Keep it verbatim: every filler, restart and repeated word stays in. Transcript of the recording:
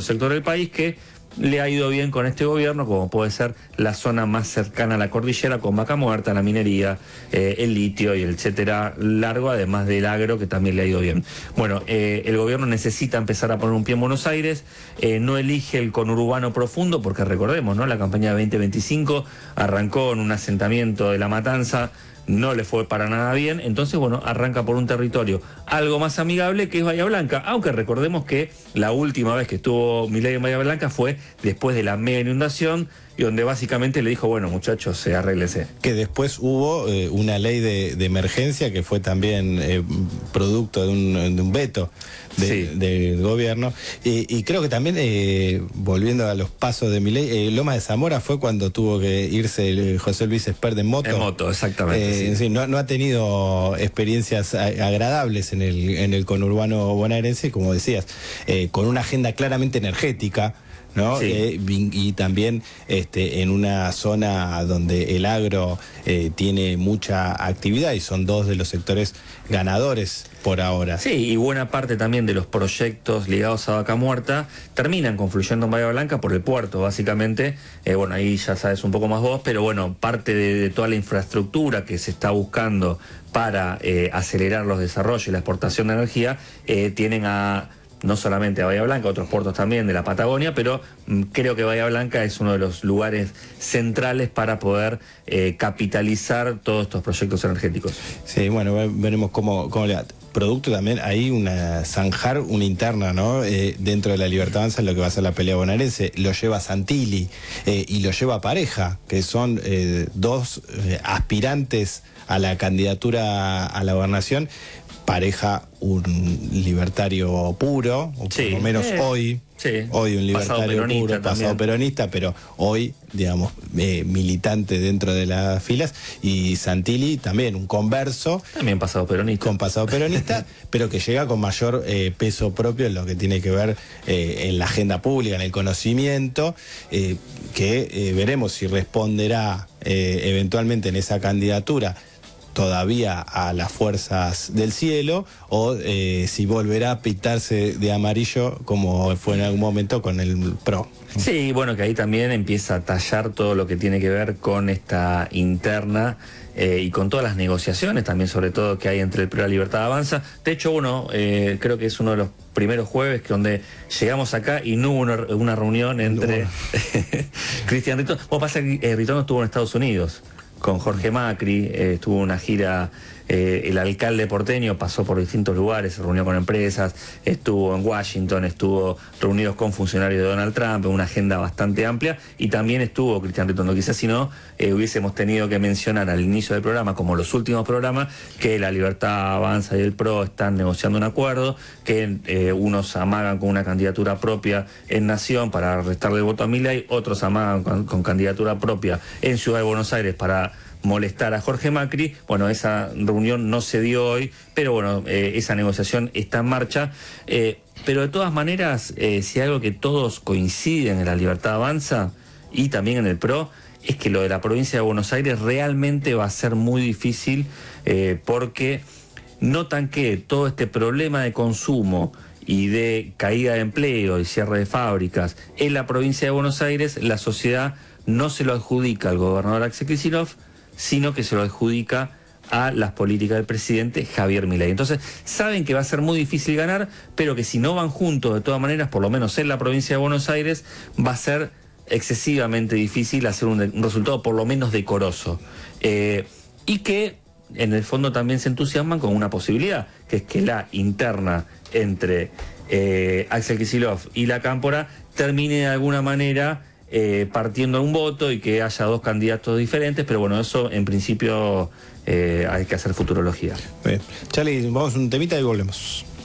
sector del país que le ha ido bien con este gobierno, como puede ser la zona más cercana a la cordillera, con Vaca Muerta, la minería, eh, el litio y el etcétera largo, además del agro, que también le ha ido bien. Bueno, eh, el gobierno necesita empezar a poner un pie en Buenos Aires, eh, no elige el conurbano profundo, porque recordemos, ¿no? La campaña de veinte veinticinco arrancó en un asentamiento de La Matanza, no le fue para nada bien, entonces bueno, arranca por un territorio algo más amigable que es Bahía Blanca, aunque recordemos que la última vez que estuvo Milei en Bahía Blanca fue después de la mega inundación, y donde básicamente le dijo, bueno muchachos, se arréglese. Que después hubo eh, una ley de, de emergencia que fue también eh, producto de un, de un veto de, sí. del gobierno, y, y creo que también, eh, volviendo a los pasos de Milei, eh, Loma de Zamora fue cuando tuvo que irse el, José Luis Espert en moto. En moto, exactamente. Eh, sí. Sí, no, no ha tenido experiencias agradables en el, en el conurbano bonaerense, como decías, eh, con una agenda claramente energética, ¿no? Sí. Eh, y también este, en una zona donde el agro eh, tiene mucha actividad y son dos de los sectores ganadores por ahora. Sí, y buena parte también de los proyectos ligados a Vaca Muerta terminan confluyendo en Bahía Blanca por el puerto, básicamente. Eh, bueno, ahí ya sabes un poco más vos, pero bueno, parte de, de toda la infraestructura que se está buscando para eh, acelerar los desarrollos y la exportación de energía, eh, tienen a... no solamente a Bahía Blanca, otros puertos también de la Patagonia, pero mmm, creo que Bahía Blanca es uno de los lugares centrales para poder eh, capitalizar todos estos proyectos energéticos. Sí, bueno, veremos cómo, cómo le da. Producto también, hay una zanjar, una interna, ¿no? Eh, dentro de la Libertad Avanza en lo que va a ser la pelea bonaerense. Lo lleva Santilli eh, y lo lleva Pareja, que son eh, dos eh, aspirantes a la candidatura a la gobernación. Pareja, un libertario puro, o sí, por lo menos eh, hoy, sí. hoy un libertario puro, también. pasado peronista, pero hoy, digamos, eh, militante dentro de las filas, y Santilli también, un converso. También pasado peronista. Con pasado peronista, pero que llega con mayor eh, peso propio en lo que tiene que ver eh, en la agenda pública, en el conocimiento, eh, que eh, veremos si responderá eh, eventualmente en esa candidatura todavía a las fuerzas del cielo, o eh, si volverá a pintarse de amarillo como fue en algún momento con el P R O. Sí, bueno, que ahí también empieza a tallar todo lo que tiene que ver con esta interna eh, y con todas las negociaciones también, sobre todo, que hay entre el P R O y la Libertad Avanza. De hecho, uno, eh, creo que es uno de los primeros jueves que donde llegamos acá y no hubo una, una reunión entre no. Cristian Ritondo. Bueno, pasa que eh, Ritondo estuvo en Estados Unidos con Jorge Macri, eh, estuvo una gira, eh, el alcalde porteño pasó por distintos lugares, se reunió con empresas, estuvo en Washington, estuvo reunidos con funcionarios de Donald Trump, en una agenda bastante amplia, y también estuvo Cristian Ritondo. Quizás si no, eh, hubiésemos tenido que mencionar al inicio del programa, como los últimos programas, que la Libertad Avanza y el P R O están negociando un acuerdo, que eh, unos amagan con una candidatura propia en Nación para restarle el voto a Milei, otros amagan con, con candidatura propia en Ciudad de Buenos Aires para molestar a Jorge Macri. Bueno, esa reunión no se dio hoy, pero bueno, eh, esa negociación está en marcha. Eh, pero de todas maneras, eh, si hay algo que todos coinciden en la Libertad Avanza y también en el P R O, es que lo de la provincia de Buenos Aires realmente va a ser muy difícil, eh, porque notan que todo este problema de consumo y de caída de empleo y cierre de fábricas en la provincia de Buenos Aires, la sociedad no se lo adjudica al gobernador Axel Kicillof, sino que se lo adjudica a las políticas del presidente Javier Milei. Entonces, saben que va a ser muy difícil ganar, pero que si no van juntos, de todas maneras, por lo menos en la provincia de Buenos Aires, va a ser excesivamente difícil hacer un, un resultado por lo menos decoroso. Eh, y que, en el fondo, también se entusiasman con una posibilidad, que es que la interna entre eh, Axel Kicillof y la Cámpora termine de alguna manera Eh, partiendo un voto y que haya dos candidatos diferentes, pero bueno, eso en principio eh, hay que hacer futurología. Bien. Charlie, vamos a un temita y volvemos.